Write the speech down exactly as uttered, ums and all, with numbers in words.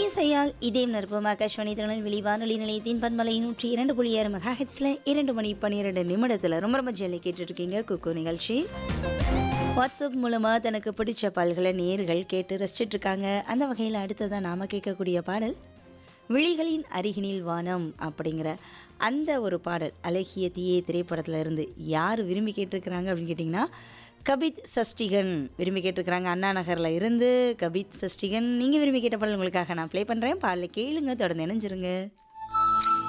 இன்னிசையால் இதயம் நற்பம் ஆகாஷ்வாணி திருநெல்வேலி வானொலி நிலையத்தின் பன்மலை நூற்றி இரண்டு புள்ளி ஆறு மெகா ஹெட்ஸில் இரண்டு மணி பன்னிரெண்டு நிமிடத்தில் ரொம்ப ரொம்ப ஜெல்லி கேட்டுட்ருக்கீங்க குக்கு நிகழ்ச்சி. வாட்ஸ்அப் மூலமாக தனக்கு பிடிச்ச பாடல்களை நேர்கள் கேட்டு ரசிச்சிட்ருக்காங்க. அந்த வகையில் அடுத்ததான் நாம் கேட்கக்கூடிய பாடல் விழிகளின் அருகினில் வானம் அப்படிங்கிற அந்த ஒரு பாடல் அழகிய தீயே திரைப்படத்தில் இருந்து யார் விரும்பி கேட்டிருக்கிறாங்க அப்படின்னு கேட்டிங்கன்னா கபித் சஷ்டிகன் விரும்பி கேட்டிருக்கிறாங்க. அண்ணா நகரில் இருந்து கபித் சஷ்டிகன் நீங்கள் விரும்பி கேட்ட பாடல் உங்களுக்காக நான் ப்ளே பண்ணுறேன். பாடலை கேளுங்க, தொடர்ந்து இணைஞ்சிருங்க.